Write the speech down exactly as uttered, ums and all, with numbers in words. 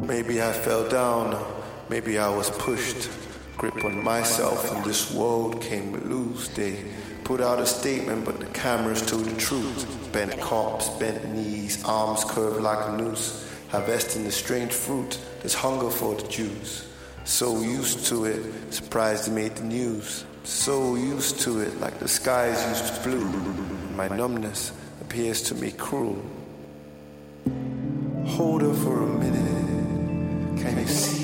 Maybe I fell down, maybe I was pushed. Grip on myself and this world came loose. They put out a statement, but the cameras told the truth. Bent cops, bent knees, arms curved like a noose. Harvesting the strange fruit, there's hunger for the Jews. So used to it, surprised they made the news. So used to it, like the skies used blue. My numbness appears to me cruel. Hold her for a minute, can you see?